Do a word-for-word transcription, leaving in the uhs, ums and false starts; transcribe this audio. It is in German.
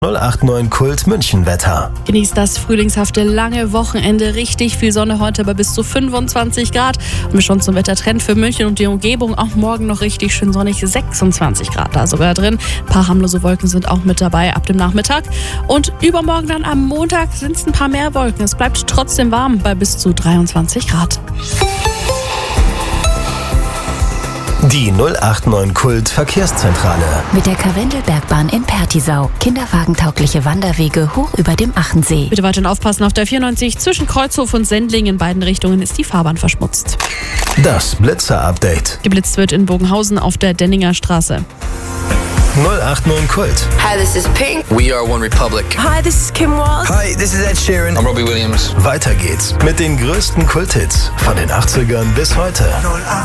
null acht neun Kult München Wetter. Genießt das frühlingshafte lange Wochenende. Richtig viel Sonne heute bei bis zu fünfundzwanzig Grad. Und wir schon zum Wettertrend für München und die Umgebung. Auch morgen noch richtig schön sonnig, sechsundzwanzig Grad da sogar drin. Ein paar harmlose Wolken sind auch mit dabei ab dem Nachmittag. Und übermorgen dann am Montag sind es ein paar mehr Wolken. Es bleibt trotzdem warm bei bis zu dreiundzwanzig Grad. Die null acht neun Kult Verkehrszentrale. Mit der Karwendelbergbahn in Pertisau. Kinderwagentaugliche Wanderwege hoch über dem Achensee. Bitte weiterhin aufpassen, auf der vierundneunzig zwischen Kreuzhof und Sendling in beiden Richtungen ist die Fahrbahn verschmutzt. Das Blitzer-Update. Geblitzt wird in Bogenhausen auf der Denninger Straße. null acht neun Kult. Hi, this is Pink. We are One Republic. Hi, this is Kim Walsh. Hi, this is Ed Sheeran. I'm Robbie Williams. Weiter geht's mit den größten Kulthits von den achtzigern bis heute.